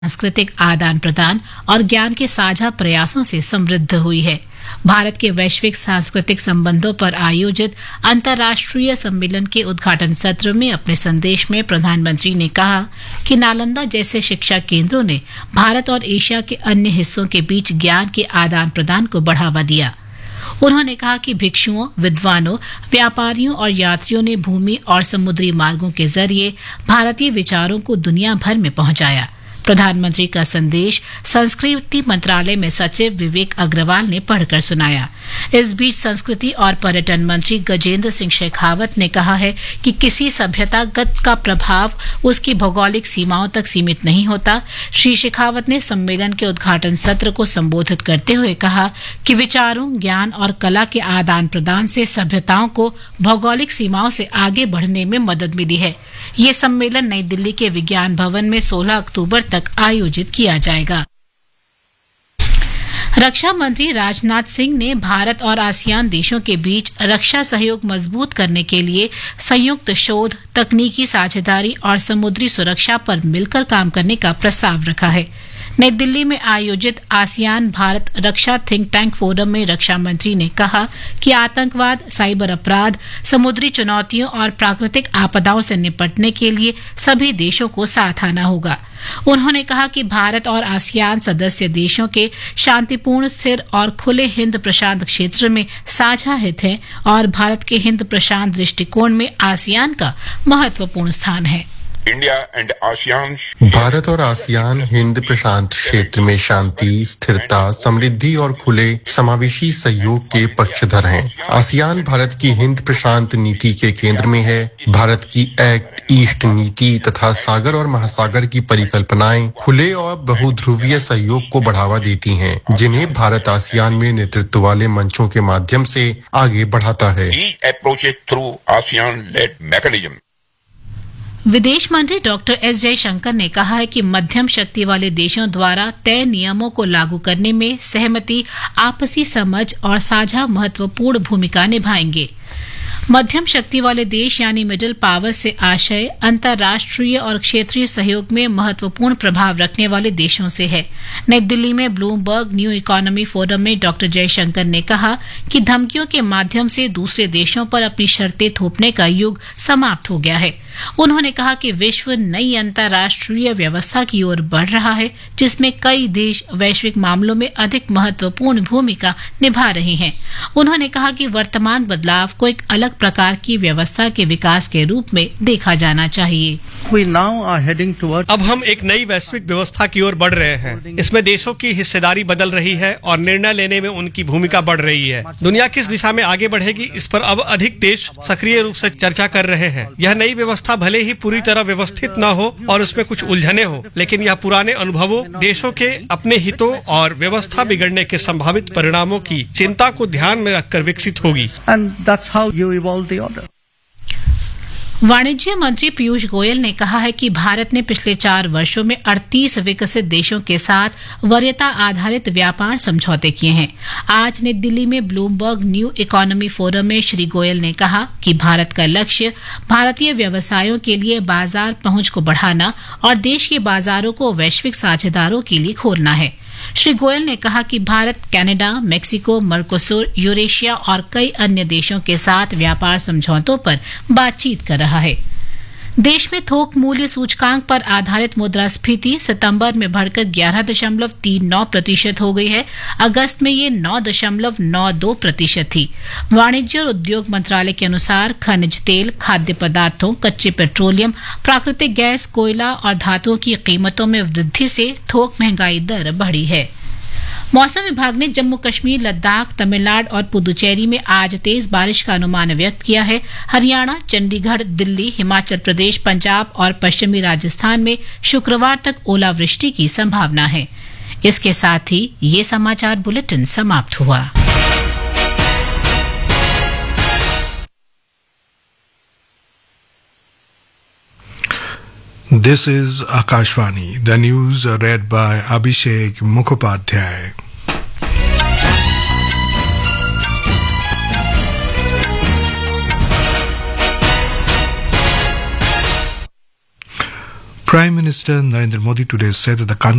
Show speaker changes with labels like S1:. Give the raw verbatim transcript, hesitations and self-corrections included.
S1: सांस्कृतिक आदान प्रदान और ज्ञान के साझा प्रयासों से समृद्ध हुई है। भारत के वैश्विक सांस्कृतिक संबंधों पर आयोजित अंतर्राष्ट्रीय सम्मेलन के उद्घाटन सत्र में अपने संदेश में प्रधानमंत्री ने कहा कि नालंदा जैसे शिक्षा केंद्रों ने भारत और एशिया के अन्य हिस्सों के बीच ज्ञान के आदान प्रदान को बढ़ावा दिया। उन्होंने कहा कि भिक्षुओं, विद्वानों, व्यापारियों और यात्रियों ने भूमि और समुद्री मार्गों के जरिए भारतीय विचारों को दुनिया भर में पहुंचाया। प्रधानमंत्री का संदेश संस्कृति मंत्रालय में सचिव विवेक अग्रवाल ने पढ़कर सुनाया। इस बीच संस्कृति और पर्यटन मंत्री गजेंद्र सिंह शेखावत ने कहा है कि किसी सभ्यतागत का प्रभाव उसकी भौगोलिक सीमाओं तक सीमित नहीं होता। श्री शेखावत ने सम्मेलन के उद्घाटन सत्र को संबोधित करते हुए कहा कि विचारों, ज्ञान और कला के आदान प्रदान से सभ्यताओं को भौगोलिक सीमाओं से आगे बढ़ने में मदद मिली है। ये सम्मेलन नई दिल्ली के विज्ञान भवन में सोलह अक्टूबर तक आयोजित किया जाएगा। रक्षा मंत्री राजनाथ सिंह ने भारत और आसियान देशों के बीच रक्षा सहयोग मजबूत करने के लिए संयुक्त शोध, तकनीकी साझेदारी और समुद्री सुरक्षा पर मिलकर काम करने का प्रस्ताव रखा है। नई दिल्ली में आयोजित आसियान भारत रक्षा थिंक टैंक फोरम में रक्षा मंत्री ने कहा कि आतंकवाद, साइबर अपराध, समुद्री चुनौतियों और प्राकृतिक आपदाओं से निपटने के लिए सभी देशों को साथ आना होगा। उन्होंने कहा कि भारत और आसियान सदस्य देशों के शांतिपूर्ण, स्थिर और खुले हिंद प्रशांत क्षेत्र में साझा हित हैं और भारत के हिंद प्रशांत दृष्टिकोण में आसियान का महत्वपूर्ण स्थान है।
S2: इंडिया एंड आसियान
S3: भारत और आसियान हिंद प्रशांत क्षेत्र में शांति, स्थिरता, समृद्धि और खुले समावेशी सहयोग के पक्षधर हैं। आसियान भारत की हिंद प्रशांत नीति के केंद्र में है। भारत की एक्ट ईस्ट नीति तथा सागर और महासागर की परिकल्पनाएं खुले और बहुध्रुवीय सहयोग को बढ़ावा देती हैं, जिन्हें भारत आसियान में नेतृत्व वाले मंचों के माध्यम से आगे बढ़ाता है।
S1: विदेश मंत्री डॉक्टर एस जयशंकर ने कहा है कि मध्यम शक्ति वाले देशों द्वारा तय नियमों को लागू करने में सहमति, आपसी समझ और साझा महत्वपूर्ण भूमिका निभाएंगे। मध्यम शक्ति वाले देश यानी मिडिल पावर से आशय अंतर्राष्ट्रीय और क्षेत्रीय सहयोग में महत्वपूर्ण प्रभाव रखने वाले देशों से है। नई दिल्ली में ब्लूमबर्ग न्यू इकोनॉमी फोरम में डॉक्टर जयशंकर ने कहा कि धमकियों के माध्यम से दूसरे देशों पर अपनी शर्तें थोपने का युग समाप्त हो गया है। उन्होंने कहा कि विश्व नई अंतर्राष्ट्रीय व्यवस्था की ओर बढ़ रहा है, जिसमें कई देश वैश्विक मामलों में अधिक महत्वपूर्ण भूमिका निभा रहे हैं। उन्होंने कहा कि वर्तमान बदलाव को एक अलग प्रकार की व्यवस्था के विकास के रूप में देखा जाना चाहिए।
S4: We now are heading towards...
S5: अब हम एक नई वैश्विक व्यवस्था की ओर बढ़ रहे हैं। इसमें देशों की हिस्सेदारी बदल रही है और निर्णय लेने में उनकी भूमिका बढ़ रही है। दुनिया किस दिशा में आगे बढ़ेगी, इस पर अब अधिक देश सक्रिय रूप से चर्चा कर रहे हैं। यह नई व्यवस्था भले ही पूरी तरह व्यवस्थित न हो और उसमें कुछ उलझने हो, लेकिन यह पुराने अनुभवों, देशों के अपने हितों और व्यवस्था बिगड़ने के संभावित परिणामों की चिंता को ध्यान में रखकर विकसित होगी।
S4: And that's how you evolve the order.
S1: वाणिज्य मंत्री पीयूष गोयल ने कहा है कि भारत ने पिछले चार वर्षों में अड़तीस विकसित देशों के साथ वरीयता आधारित व्यापार समझौते किए हैं। आज नई दिल्ली में ब्लूमबर्ग न्यू इकोनॉमी फोरम में श्री गोयल ने कहा कि भारत का लक्ष्य भारतीय व्यवसायों के लिए बाजार पहुंच को बढ़ाना और देश के बाजारों को वैश्विक साझेदारों के लिए खोलना है। श्री गोयल ने कहा कि Bharat Canada, Mexico, Mercosur, Eurasia और कई अन्य देशों के साथ व्यापार समझौतों पर बातचीत कर रहा है। देश में थोक मूल्य सूचकांक पर आधारित मुद्रास्फीति सितंबर में बढ़कर ग्यारह दशमलव तीन नौ प्रतिशत हो गई है। अगस्त में ये नौ दशमलव नौ दो प्रतिशत थी। वाणिज्य और उद्योग मंत्रालय के अनुसार खनिज तेल, खाद्य पदार्थों, कच्चे पेट्रोलियम, प्राकृतिक गैस, कोयला और धातुओं की कीमतों में वृद्धि से थोक महंगाई दर बढ़ी है। मौसम विभाग ने जम्मू कश्मीर, लद्दाख, तमिलनाडु और पुदुचेरी में आज तेज बारिश का अनुमान व्यक्त किया है। हरियाणा, चंडीगढ़, दिल्ली, हिमाचल प्रदेश, पंजाब और पश्चिमी राजस्थान में शुक्रवार तक ओलावृष्टि की संभावना है। इसके साथ ही ये समाचार बुलेटिन समाप्त हुआ।
S6: This is Akashvani. The news read by Abhishek Mukhopadhyay. Prime Minister Narendra Modi today said that the country